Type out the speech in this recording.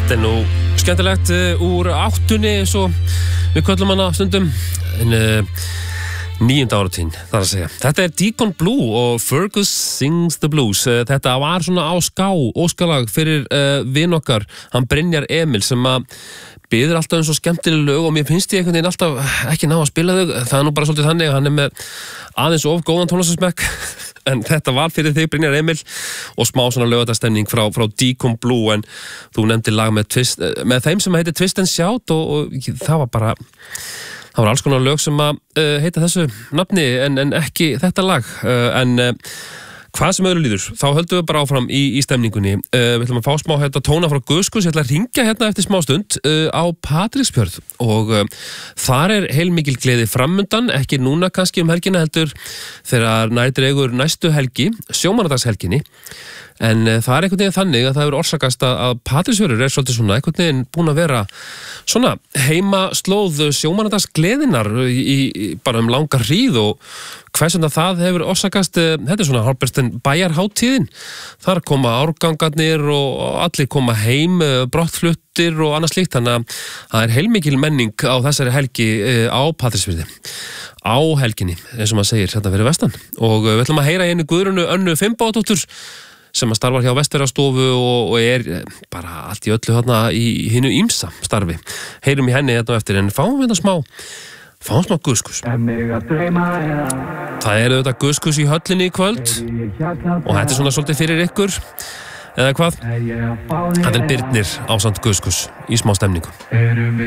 Þetta nú skemmtilegt úr áttunni svo við köllum hana stundum en 9. áratuginn þar að segja. Þetta Deacon Blue og Fergus Sings the Blues. Þetta var svona á óskalag fyrir vin okkar, hann Brynjar Emil sem að biður alltaf svo skemmtileg lög og mér finnst ég einhvern veginn alltaf ekki ná að spila þau. Það nú bara svolítið þannig að hann með aðeins of góðan tónlistarsmekk en þetta var fyrir þig Brynjar Emil og smá svona laugardagstemning frá Deacon Blue en þú nefndir lag með þeim sem heitir Twist and Shout og það var alls konar lög sem að heita þessu nafni en ekki þetta lag en hvað sem öðru líður, þá höldum við bara áfram í stemningunni. Við ætlum að fá smá tóna frá Guðskus, ég ætla að ringja eftir smá stund á Patreksfjörð og þar heilmikil gleði framundan, ekki núna kannski helgina heldur þegar nær dregur næstu helgi, sjómannadagshelginni en það einhvern veginn þannig að það hefur orsakast að Patreksfjörður svolítið svona einhvern veginn búin að vera svona heima slóð sjómannadagsgleðinar bara langa hríð og hvers vegna það hefur orsakast, þetta svona Hálfbersten bæjarhátíðin, þar koma árgangarnir og allir koma heim, brottfluttir og annað slíkt, þannig að það heilmikil menning á þessari helgi á Patreksfirði, á helginni, eins og maður segir, þetta fyrir vestan og við ætlum að heyra einu Guðrúnu Önnu Finnbóðadóttur sem að starfa hjá Vestfjarðastofu og bara allt í öllu þarna í hinu ýmsa starfi. Heyrum í henni þetta eftir en fáum við smá Guðskus. Það auðvitað Guðskus í höllinni í kvöld og þetta svona svolítið fyrir ykkur eða hvað? Þetta Birnir ásamt Guðskus í smá stemningu.